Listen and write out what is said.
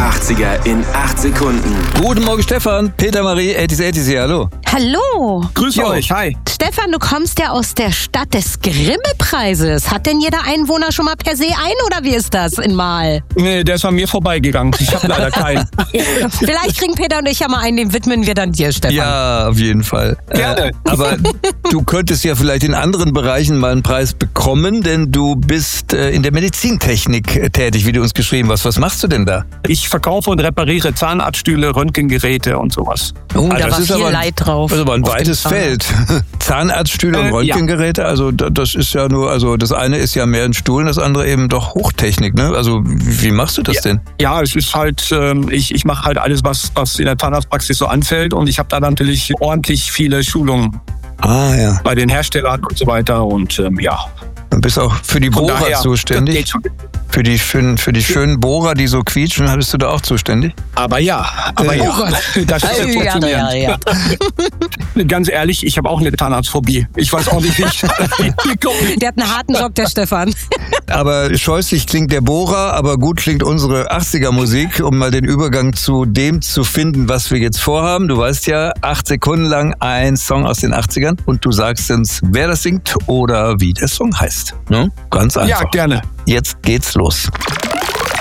80er in 8 Sekunden. Guten Morgen, Stefan. Peter Marie, 80s hier, hallo. Hallo. Grüß euch, hi. Stefan, du kommst ja aus der Stadt des Grimme-Preises. Hat denn jeder Einwohner schon mal per se einen oder wie ist das in Mal? Nee, der ist an mir vorbeigegangen. Ich habe leider keinen. Vielleicht kriegen Peter und ich ja mal einen, den widmen wir dann dir, Stefan. Ja, auf jeden Fall. Gerne. Aber du könntest ja vielleicht in anderen Bereichen mal einen Preis bekommen, denn du bist in der Medizintechnik tätig, wie du uns geschrieben hast. Was machst du denn da? Ich verkaufe und repariere Zahnarztstühle, Röntgengeräte und sowas. Oh, da das war ist viel aber Leid drauf. Das ist aber ein auf dem weites Zahnarzt. Feld. Zahnarztstühle und Röntgengeräte, also das ist ja nur, also das eine ist ja mehr ein Stuhl, das andere eben doch Hochtechnik, ne? Also wie machst du das denn? Ja, es ist halt, ich mache halt alles, was in der Zahnarztpraxis so anfällt und ich habe da natürlich ordentlich viele Schulungen Ah ja. bei den Herstellern und so weiter und ja. Du bist auch für die Von Bohrer daher, zuständig. das geht schon. Für die schönen Bohrer, die so quietschen, bist du da auch zuständig? Aber ja, das ist jetzt funktionierend. Ja. Ganz ehrlich, ich habe auch eine Zahnarztphobie. Ich weiß auch nicht, wie ich Der hat einen harten Job, der Stefan. Aber scheußlich klingt der Bohrer, aber gut klingt unsere 80er-Musik, um mal den Übergang zu dem zu finden, was wir jetzt vorhaben. Du weißt ja, 8 Sekunden lang ein Song aus den 80ern und du sagst uns, wer das singt oder wie der Song heißt. Ne? Ganz einfach. Ja, gerne. Jetzt geht's los.